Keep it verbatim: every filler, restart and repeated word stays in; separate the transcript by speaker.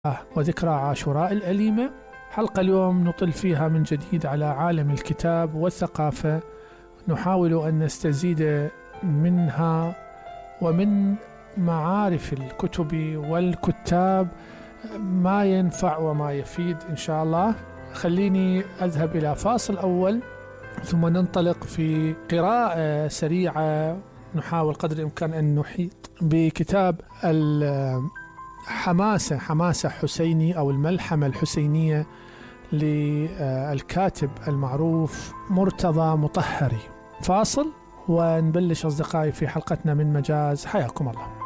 Speaker 1: وذكرى عاشوراء الأليمة. حلقة اليوم نطل فيها من جديد على عالم الكتاب والثقافة، نحاول أن نستزيد منها ومن معارف الكتب والكتاب ما ينفع وما يفيد إن شاء الله. خليني أذهب إلى فاصل أول ثم ننطلق في قراءة سريعة، نحاول قدر الإمكان أن نحيط بكتاب الحماسة حماسة حسيني أو الملحمة الحسينية للكاتب المعروف مرتضى مطهري. فاصل ونبلش أصدقائي في حلقتنا من مجاز. حياكم الله.